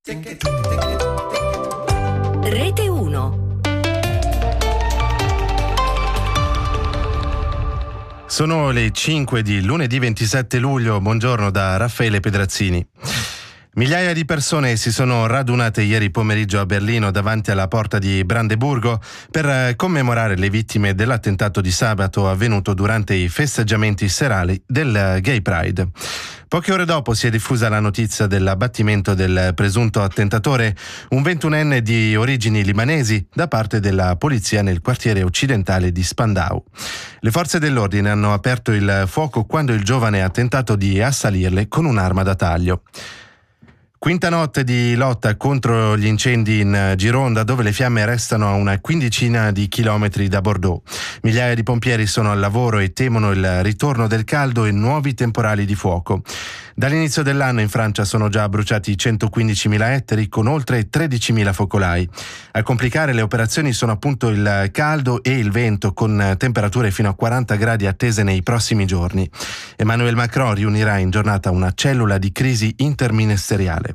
Rete 1. Sono le 5 di lunedì 27 luglio. Buongiorno da Raffaele Pedrazzini. Migliaia di persone si sono radunate ieri pomeriggio a Berlino davanti alla porta di Brandeburgo per commemorare le vittime dell'attentato di sabato avvenuto durante i festeggiamenti serali del Gay Pride. Poche ore dopo si è diffusa la notizia dell'abbattimento del presunto attentatore, un 21enne di origini libanesi, da parte della polizia nel quartiere occidentale di Spandau. Le forze dell'ordine hanno aperto il fuoco quando il giovane ha tentato di assalirle con un'arma da taglio. Quinta notte di lotta contro gli incendi in Gironda, dove le fiamme restano a una quindicina di chilometri da Bordeaux. Migliaia di pompieri sono al lavoro e temono il ritorno del caldo e nuovi temporali di fuoco. Dall'inizio dell'anno in Francia sono già bruciati 115.000 ettari con oltre 13.000 focolai. A complicare le operazioni sono appunto il caldo e il vento, con temperature fino a 40 gradi attese nei prossimi giorni. Emmanuel Macron riunirà in giornata una cellula di crisi interministeriale.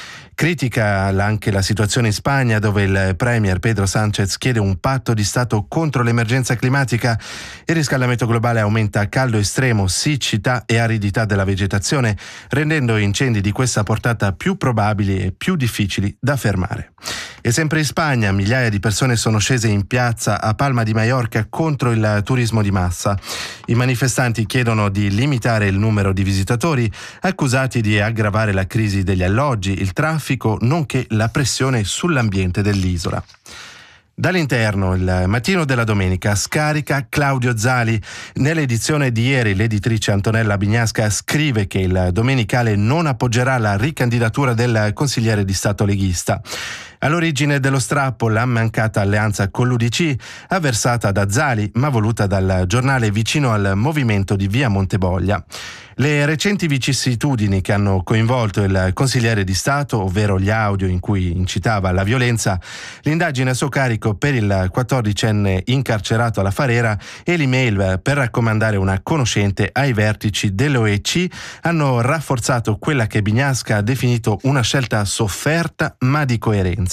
Critica anche la situazione in Spagna, dove il premier Pedro Sánchez chiede un patto di Stato contro l'emergenza climatica. Il riscaldamento globale aumenta caldo estremo, siccità e aridità della vegetazione, rendendo incendi di questa portata più probabili e più difficili da fermare. E sempre in Spagna, migliaia di persone sono scese in piazza a Palma di Maiorca contro il turismo di massa. I manifestanti chiedono di limitare il numero di visitatori, accusati di aggravare la crisi degli alloggi, il traffico, nonché la pressione sull'ambiente dell'isola. Dall'interno, il mattino della domenica scarica Claudio Zali. Nell'edizione di ieri l'editrice Antonella Bignasca scrive che il Domenicale non appoggerà la ricandidatura del consigliere di Stato leghista. All'origine dello strappo la mancata alleanza con l'UDC, avversata da Zali ma voluta dal giornale vicino al movimento di via Monteboglia. Le recenti vicissitudini che hanno coinvolto il consigliere di Stato, ovvero gli audio in cui incitava alla violenza, l'indagine a suo carico per il 14enne incarcerato alla Farera e l'email per raccomandare una conoscente ai vertici dell'OEC hanno rafforzato quella che Bignasca ha definito una scelta sofferta ma di coerenza.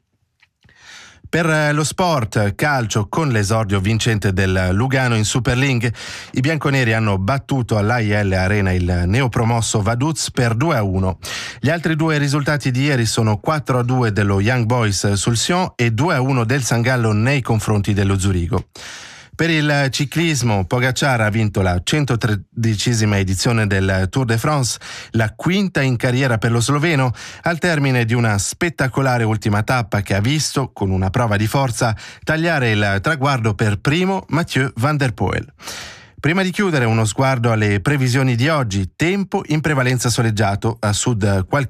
Per lo sport, calcio, con l'esordio vincente del Lugano in Super League, i bianconeri hanno battuto all'AIL Arena il neopromosso Vaduz per 2-1. Gli altri due risultati di ieri sono 4-2 dello Young Boys sul Sion e 2-1 del San Gallo nei confronti dello Zurigo. Per il ciclismo, Pogacar ha vinto la 113esima edizione del Tour de France, la quinta in carriera per lo sloveno, al termine di una spettacolare ultima tappa che ha visto, con una prova di forza, tagliare il traguardo per primo Mathieu van der Poel. Prima di chiudere, uno sguardo alle previsioni di oggi. Tempo in prevalenza soleggiato, a sud qualche